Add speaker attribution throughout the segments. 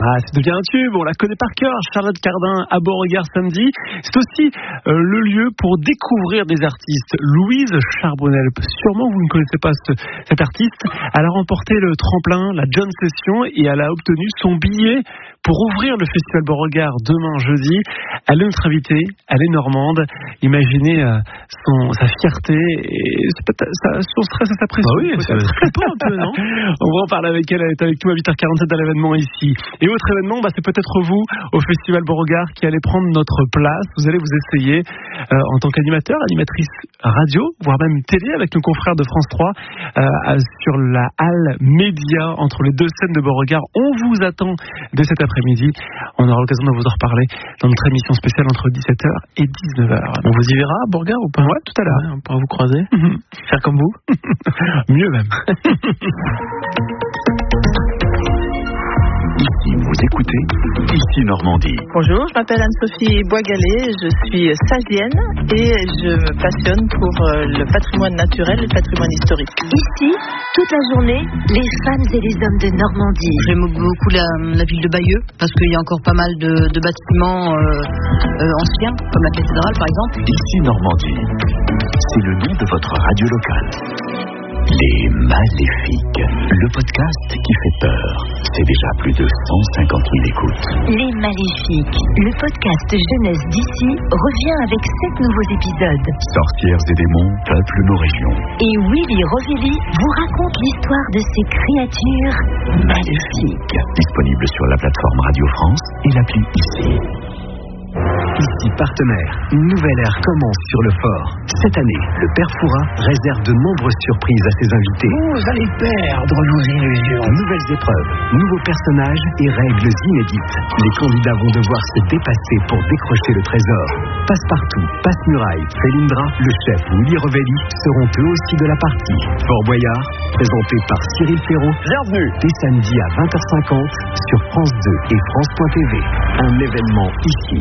Speaker 1: Ah, ça devient un tube, on la connaît par cœur, Charlotte Cardin à Beauregard samedi. C'est aussi le lieu pour découvrir des artistes. Louise Charbonnel, sûrement vous ne connaissez pas cette artiste. Elle a remporté le tremplin, la John Session, et elle a obtenu son billet pour ouvrir le Festival Beauregard demain jeudi. Elle est notre invitée, elle est normande. Imaginez sa fierté et son stress et sa pression.
Speaker 2: Ah oui, ça flippant un peu, non?
Speaker 1: On va en parler avec elle est avec nous à 8h47 à l'événement ici. Et autre événement, c'est peut-être vous au Festival Beauregard qui allez prendre notre place. Vous allez vous essayer en tant qu'animateur, animatrice radio, voire même télé avec nos confrères de France 3 sur la halle Média entre les deux scènes de Beauregard. On vous attend dès cet après-midi. On aura l'occasion de vous en reparler dans notre émission spéciale entre 17h et 19h.
Speaker 2: On vous y verra à Beauregard ou pas?
Speaker 1: Ouais, tout à l'heure.
Speaker 2: Ouais, on pourra vous croiser. Faire comme vous.
Speaker 1: Mieux même.
Speaker 3: Ici, vous écoutez Ici Normandie.
Speaker 4: Bonjour, je m'appelle Anne-Sophie Boisgalet, je suis sagienne et je me passionne pour le patrimoine naturel et le patrimoine historique.
Speaker 5: Ici, toute la journée, les femmes et les hommes de Normandie.
Speaker 6: J'aime beaucoup la ville de Bayeux parce qu'il y a encore pas mal de bâtiments anciens, comme la cathédrale par exemple.
Speaker 3: Ici Normandie, c'est le nom de votre radio locale. Les Maléfiques, le podcast qui fait peur. C'est déjà plus de 150 000 écoutes.
Speaker 5: Les Maléfiques, le podcast jeunesse d'ici revient avec 7 nouveaux épisodes.
Speaker 3: Sorcières et démons peuplent nos régions.
Speaker 5: Et Willy Rovelli vous raconte l'histoire de ces créatures maléfiques.
Speaker 3: Disponible sur la plateforme Radio France et l'appli Ici. Ici partenaire, une nouvelle ère commence sur le fort. Cette année, le Père Fouras réserve de nombreuses surprises à ses invités.
Speaker 7: Vous allez perdre vos illusions.
Speaker 3: Nouvelles épreuves, nouveaux personnages et règles inédites. Les candidats vont devoir se dépasser pour décrocher le trésor. Passe-partout, Passe-Muraille, Félindra, le chef Willy Rovelli seront eux aussi de la partie. Fort Boyard, présenté par Cyril Ferraud.
Speaker 7: Bienvenue.
Speaker 3: Dès samedi à 20h50 sur France 2 et France.tv. Un événement ici.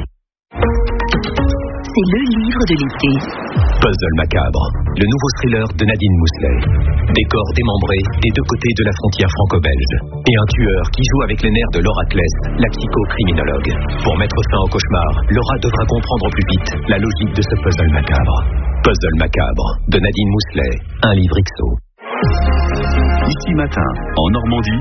Speaker 5: C'est le livre de l'été.
Speaker 8: Puzzle macabre, le nouveau thriller de Nadine Mousselet. Décor démembré des deux côtés de la frontière franco-belge. Et un tueur qui joue avec les nerfs de Laura Kless, la psychocriminologue. Pour mettre fin au cauchemar, Laura devra comprendre au plus vite la logique de ce puzzle macabre. Puzzle macabre, de Nadine Mousselet, un livre XO.
Speaker 3: Ici matin, en Normandie,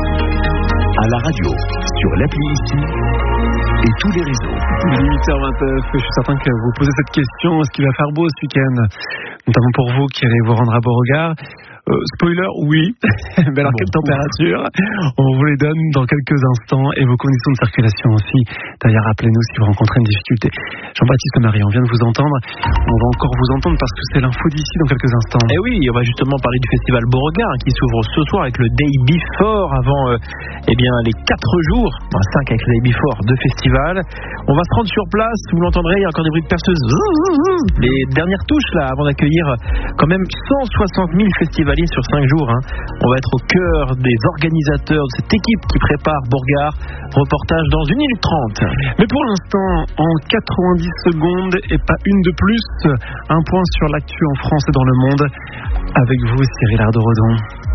Speaker 3: à la radio, sur l'appli Ici et tous les réseaux.
Speaker 1: 8h29, je suis certain que vous posez cette question, est-ce qu'il va faire beau ce week-end, notamment pour vous qui allez vous rendre à Beauregard. Spoiler, oui. Mais alors, quelle température? On vous les donne dans quelques instants et vos conditions de circulation aussi. D'ailleurs, rappelez-nous si vous rencontrez une difficulté. Jean-Baptiste Marie, on vient de vous entendre. On va encore vous entendre parce que c'est l'info d'ici dans quelques instants.
Speaker 2: Et oui, on va justement parler du festival Beauregard qui s'ouvre ce soir avec le Day Before avant les 4 jours, 5 avec le Day Before de festival. On va se rendre sur place, vous l'entendrez, il y a encore des bruits de perceuses. Les dernières touches là avant d'accueillir quand même 160 000 festivaliers sur 5 jours. On va être au cœur des organisateurs de cette équipe qui prépare Beauregard. Reportage dans 1 minute 30.
Speaker 1: Mais pour l'instant, en 90 secondes et pas une de plus, un point sur l'actu en France et dans le monde. Avec vous, Cyril Ardo-Redon.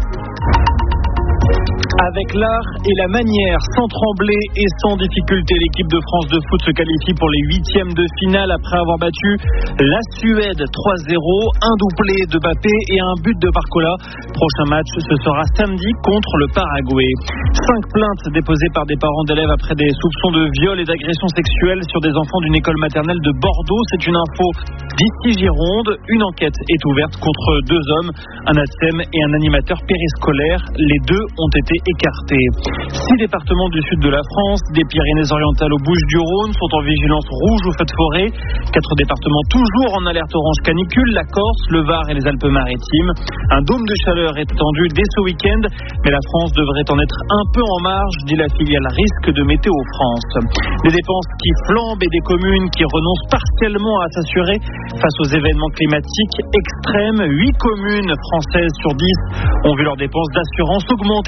Speaker 9: Avec l'art et la manière, sans trembler et sans difficulté, l'équipe de France de foot se qualifie pour les 8e de finale après avoir battu la Suède 3-0, un doublé de Mbappé et un but de Barcola. Prochain match, ce sera samedi contre le Paraguay. 5 plaintes déposées par des parents d'élèves après des soupçons de viol et d'agression sexuelle sur des enfants d'une école maternelle de Bordeaux. C'est une info d'ici Gironde. Une enquête est ouverte contre 2 hommes, un ATSEM et un animateur périscolaire. Les 2 ont été écartés. 6 départements du sud de la France, des Pyrénées-Orientales aux Bouches-du-Rhône, sont en vigilance rouge ou feu de forêt. 4 départements toujours en alerte orange canicule, la Corse, le Var et les Alpes-Maritimes. Un dôme de chaleur est étendu dès ce week-end, mais la France devrait en être un peu en marge, dit la filiale Risque de Météo France. Des dépenses qui flambent et des communes qui renoncent partiellement à s'assurer face aux événements climatiques extrêmes. 8 communes françaises sur 10 ont vu leurs dépenses d'assurance augmenter depuis 2020.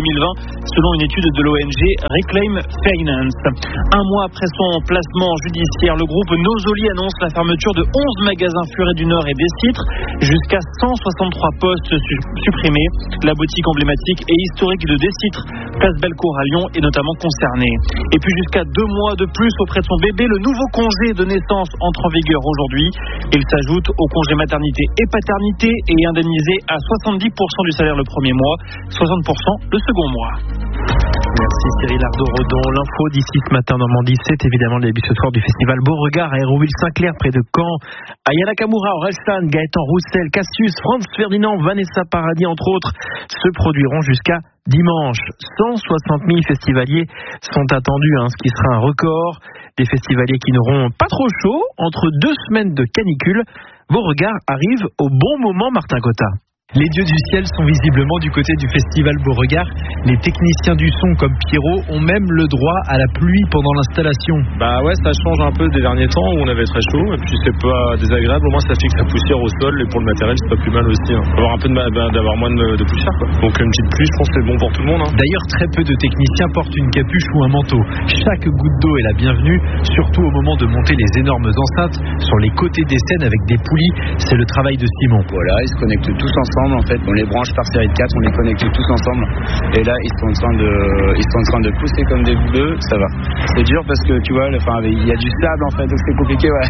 Speaker 9: 2020 selon une étude de l'ONG Reclaim Finance. Un mois après son placement judiciaire, le groupe Nosoli annonce la fermeture de 11 magasins Furet du Nord et des Citres, jusqu'à 163 postes supprimés. La boutique emblématique et historique de Décitres, place Bellecour à Lyon, est notamment concernée. Et puis jusqu'à 2 mois de plus auprès de son bébé, le nouveau congé de naissance entre en vigueur aujourd'hui. Il s'ajoute au congé maternité et paternité et est indemnisé à 70% du salaire le premier mois, 60% le second mois.
Speaker 2: Merci Cyril Ardo-Rodon. L'info d'ici ce matin en Normandie, c'est évidemment le début ce soir du festival Beauregard à Hérouville-Saint-Clair près de Caen. Ayana Nakamura, Orelsan, Gaëtan Roussel, Cassius, Franz Ferdinand, Vanessa Paradis entre autres se produiront jusqu'à dimanche. 160 000 festivaliers sont attendus, ce qui sera un record. Des festivaliers qui n'auront pas trop chaud entre 2 semaines de canicule. Beauregard arrive au bon moment, Martin Cotta.
Speaker 10: Les dieux du ciel sont visiblement du côté du festival Beauregard. Les techniciens du son comme Pierrot ont même le droit à la pluie pendant l'installation.
Speaker 11: Bah ouais, ça change un peu des derniers temps où on avait très chaud et puis c'est pas désagréable, au moins ça fixe la poussière au sol et pour le matériel c'est pas plus mal aussi. Avoir un peu d'avoir moins de poussière quoi. Donc une petite pluie, je pense que c'est bon pour tout le monde.
Speaker 10: D'ailleurs, très peu de techniciens portent une capuche ou un manteau. Chaque goutte d'eau est la bienvenue, surtout au moment de monter les énormes enceintes sur les côtés des scènes avec des poulies. C'est le travail de Simon.
Speaker 12: Voilà, ils se connectent tous ensemble. En fait, on les branche par série de 4, on les connecte tous ensemble. Et là, ils sont en train de pousser comme des bœufs, ça va. C'est dur parce que tu vois, il y a du sable en fait, donc c'est compliqué. Ouais.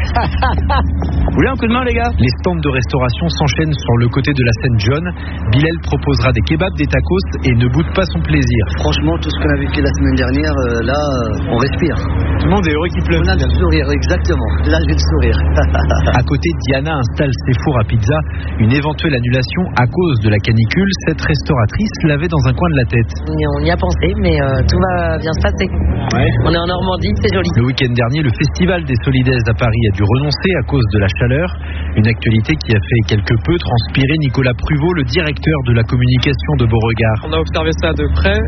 Speaker 12: Vous voulez un coup de main, les gars?
Speaker 10: Les stands de restauration s'enchaînent sur le côté de la scène jaune. Bilal proposera des kebabs, des tacos et ne boude pas son plaisir.
Speaker 13: Franchement, tout ce qu'on a vécu la semaine dernière, là, on respire.
Speaker 11: Tout le monde est heureux qu'il pleuve.
Speaker 13: On a le sourire, exactement. Là, j'ai le sourire.
Speaker 10: À côté, Diana installe ses fours à pizza. Une éventuelle annulation à cause de la canicule, cette restauratrice l'avait dans un coin de la tête.
Speaker 14: On y a pensé, mais tout va bien se passer. Ouais. On est en Normandie, c'est joli.
Speaker 10: Le week-end dernier, le Festival des Solidaises à Paris a dû renoncer à cause de la chaleur. Une actualité qui a fait quelque peu transpirer Nicolas Pruvot, le directeur de la communication de Beauregard.
Speaker 15: On a observé ça de près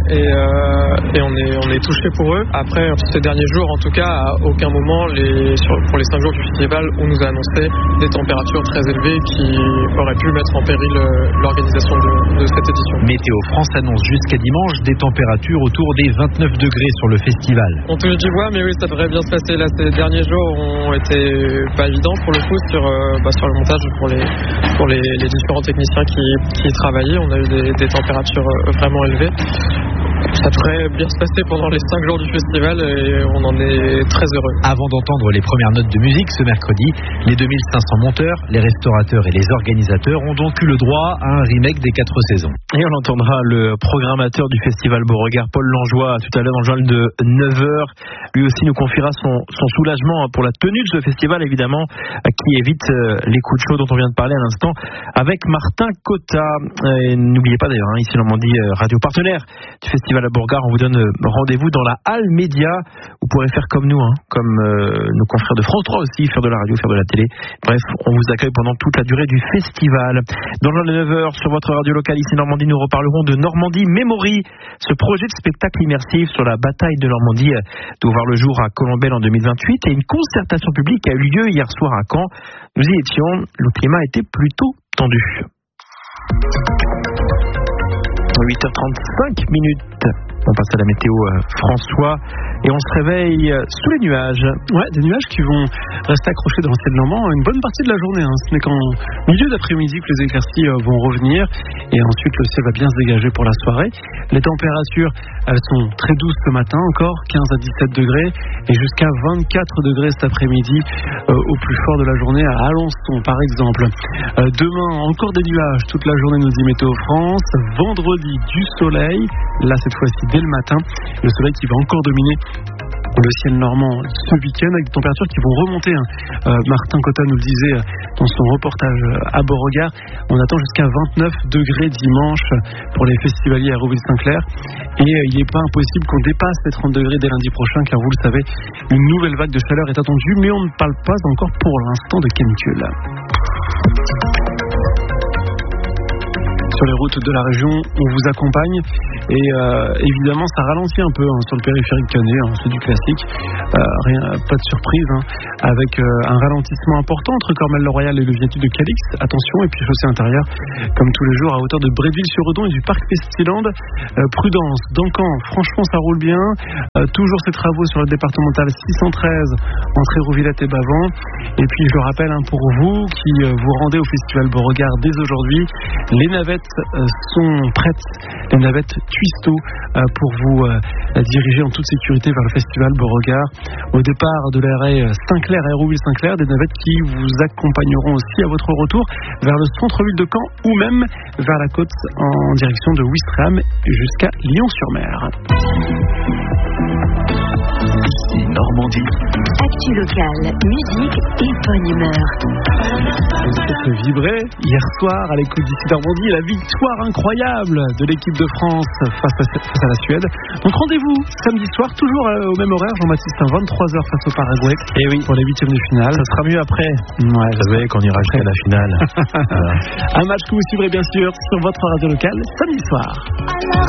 Speaker 15: et on est touché pour eux. Après, ces derniers jours, en tout cas, à aucun moment, pour les 5 jours du festival, on nous a annoncé des températures très élevées qui auraient pu mettre en péril l'organisation de cette édition.
Speaker 10: Météo France annonce jusqu'à dimanche des températures autour des 29 degrés sur le festival.
Speaker 15: On touche du bois, mais oui, ça devrait bien se passer. Là, ces derniers jours ont été pas évidents pour le coup sur le montage pour les différents techniciens qui y travaillaient. On a eu des températures vraiment élevées. Ça devrait bien se passer pendant les 5 jours du festival et on en est très heureux.
Speaker 10: Avant d'entendre les premières notes de musique ce mercredi, les 2500 monteurs, les restaurateurs et les organisateurs ont donc eu le droit à un remake des 4 saisons.
Speaker 2: Et on entendra le programmateur du festival Beauregard, Paul Langeois, tout à l'heure dans le journal de 9h. Lui aussi nous confiera son soulagement pour la tenue de ce festival, évidemment, qui évite les coups de chaud dont on vient de parler à l'instant avec Martin Cotta. Et n'oubliez pas d'ailleurs, ici Normandie Radio partenaire du festival à Beauregard, on vous donne rendez-vous dans la Halle Média. Vous pourrez faire comme nous, comme nos confrères de France 3 aussi, faire de la radio, faire de la télé. Bref, on vous accueille pendant toute la durée du festival. Dans le journal de 9h, sur votre radio locale ici Normandie, nous reparlerons de Normandie Memory. Ce projet de spectacle immersif sur la bataille de Normandie doit voir le jour à Colombelle en 2028 et une concertation publique a eu lieu hier soir à Caen. Nous y étions, le climat était plutôt tendu. 8h35. On passe à la météo, François, et on se réveille sous les nuages.
Speaker 1: Ouais, des nuages qui vont rester accrochés dans le ciel normand une bonne partie de la journée. Ce n'est qu'en milieu d'après-midi que les éclaircies vont revenir et ensuite le ciel va bien se dégager pour la soirée. Les températures, elles sont très douces ce matin encore, 15 à 17 degrés et jusqu'à 24 degrés cet après-midi au plus fort de la journée à Alençon par exemple. Demain, encore des nuages toute la journée, nous dit Météo France. Vendredi, du soleil, là cette fois-ci dès le matin, le soleil qui va encore dominer le ciel normand ce week-end avec des températures qui vont remonter. Martin Cotta nous le disait dans son reportage à Beauregard. On attend jusqu'à 29 degrés dimanche pour les festivaliers à Hérouville-Saint-Clair. Et il n'est pas impossible qu'on dépasse les 30 degrés dès lundi prochain, car vous le savez, une nouvelle vague de chaleur est attendue, mais on ne parle pas encore pour l'instant de canicule. sur les routes de la région. On vous accompagne et évidemment ça ralentit un peu sur le périphérique canet, c'est du classique. Pas de surprise avec un ralentissement important entre Cormel-le-Royal et le viaduc de Calix. Attention, et puis chaussée intérieure comme tous les jours à hauteur de Bretteville-sur-Redon et du parc Festiland. Prudence, Duncan, franchement ça roule bien. Toujours ces travaux sur le départemental 613 entre Hérouvillette et Bavant. Et puis je le rappelle pour vous qui vous rendez au Festival Beauregard dès aujourd'hui, les navettes sont prêtes, les navettes Twisto pour vous diriger en toute sécurité vers le Festival Beauregard. Au départ de l'arrêt Saint-Clair à Hérouville-Saint-Clair, des navettes qui vous accompagneront aussi à votre retour vers le centre-ville de Caen ou même vers la côte en direction de Ouistreham jusqu'à Lyon-sur-Mer.
Speaker 3: Ici Normandie.
Speaker 5: Actu locale, musique et bonne humeur.
Speaker 1: Vous êtes vibré hier soir à l'écoute d'ici Normandie, la victoire incroyable de l'équipe de France face à la Suède. Donc rendez-vous samedi soir, toujours au même horaire, Jean-Baptiste, 23h face au Paraguay.
Speaker 2: Et oui,
Speaker 1: pour les 8e de finale.
Speaker 2: Ça sera mieux après.
Speaker 1: Ouais,
Speaker 2: vous savez qu'on ira jusqu'à la finale.
Speaker 1: Voilà. Un match que vous suivrez bien sûr sur votre radio locale samedi soir.